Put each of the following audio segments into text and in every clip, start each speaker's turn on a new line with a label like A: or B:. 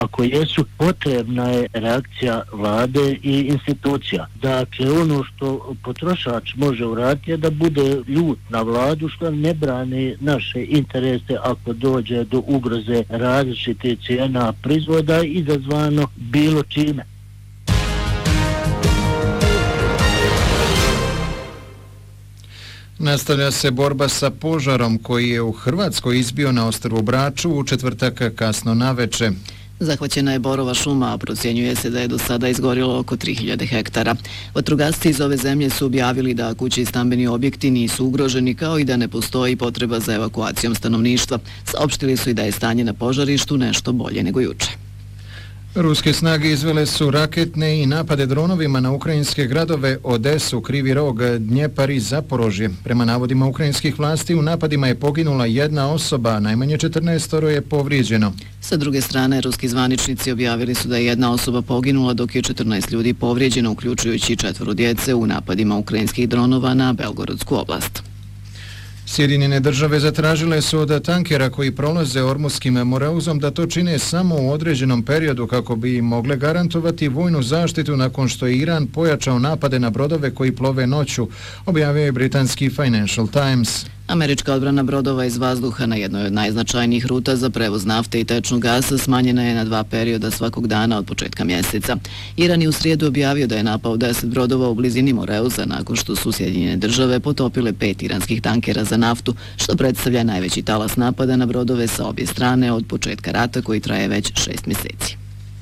A: Ako jesu, potrebna je reakcija vlade i institucija. Dakle, ono što potrošač može uraditi je da bude ljut na vladu što ne brani naše interese ako dođe do ugroze različite cijena proizvoda izazvano bilo čime.
B: Nastavlja se borba sa požarom koji je u Hrvatskoj izbio na ostrvu Braču u četvrtak kasno naveče.
C: Zahvaćena je borova šuma, a procjenjuje se da je do sada izgorilo oko 3000 hektara. Vatrogasci iz ove zemlje su objavili da kuće i stambeni objekti nisu ugroženi, kao i da ne postoji potreba za evakuacijom stanovništva. Saopštili su i da je stanje na požarištu nešto bolje nego juče.
B: Ruske snage izvele su raketne i napade dronovima na ukrajinske gradove Odesu, Krivi Rog, Dnjepar i Zaporožje. Prema navodima ukrajinskih vlasti u napadima je poginula jedna osoba, a najmanje 14 je povrijeđeno.
C: Sa druge strane, ruski zvaničnici objavili su da je jedna osoba poginula dok je 14 ljudi povrijeđeno, uključujući 4 djece u napadima ukrajinskih dronova na Belgorodsku oblast.
B: Sjedinjene države zatražile su od tankera koji prolaze Ormutskim moreuzom da to čine samo u određenom periodu kako bi im mogle garantovati vojnu zaštitu nakon što je Iran pojačao napade na brodove koji plove noću, objavio je britanski Financial Times.
C: Američka odbrana brodova iz vazduha na jednoj od najznačajnijih ruta za prevoz nafte i tečnog gasa smanjena je na 2 perioda svakog dana od početka mjeseca. Iran je u srijedu objavio da je napao 10 brodova u blizini Moreuza nakon što su Sjedinjene države potopile 5 iranskih tankera za naftu, što predstavlja najveći talas napada na brodove sa obje strane od početka rata koji traje već 6 mjeseci.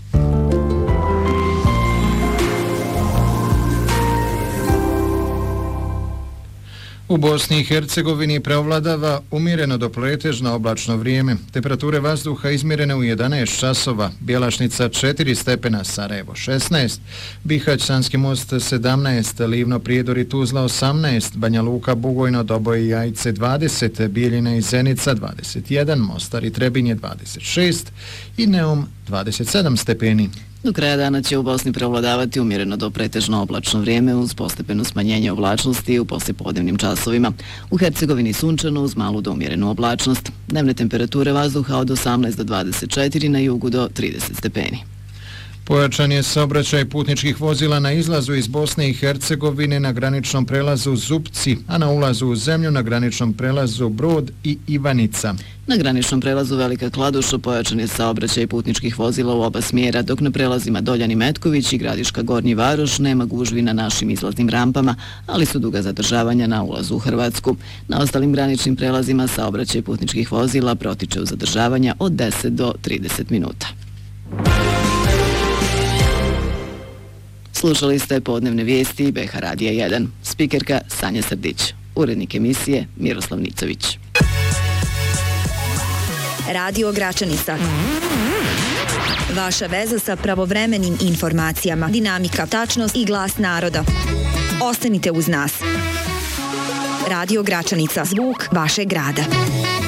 B: U Bosni i Hercegovini preovladava umjereno do pretežno oblačno vrijeme. Temperature vazduha izmjerene u 11 časova, Bjelašnica 4 stepena, Sarajevo 16, Bihać, Sanski most 17, Livno, Prijedor i Tuzla 18, Banja Luka, Bugojno, Doboj i Jajce 20, Bijeljina i Zenica 21, Mostar i Trebinje 26 i Neum 27 stepeni.
C: Do kraja dana će u Bosni prevladavati umjereno do pretežno oblačno vrijeme uz postepeno smanjenje oblačnosti u poslijepodnevnim časovima. U Hercegovini sunčano uz malu do umjerenu oblačnost. Dnevne temperature vazduha od 18 do 24, na jugu do 30 stepeni.
B: Pojačan je saobraćaj putničkih vozila na izlazu iz Bosne i Hercegovine na graničnom prelazu Zupci, a na ulazu u zemlju na graničnom prelazu Brod i Ivanica.
C: Na graničnom prelazu Velika Kladuša pojačan je saobraćaj putničkih vozila u oba smjera, dok na prelazima Doljani Metković i Gradiška Gornji Varoš nema gužvi na našim izlaznim rampama, ali su duga zadržavanja na ulazu u Hrvatsku. Na ostalim graničnim prelazima saobraćaj putničkih vozila protiče u zadržavanja od 10 do 30 minuta. Slušali ste podnevne vijesti BH Radija 1. Spikerka Sanja Srdić. Urednik emisije Miroslav Nicović.
D: Radio Gračanica. Vaša veza sa pravovremenim informacijama, dinamika, tačnost i glas naroda. Ostanite uz nas. Radio Gračanica. Zvuk vašeg grada.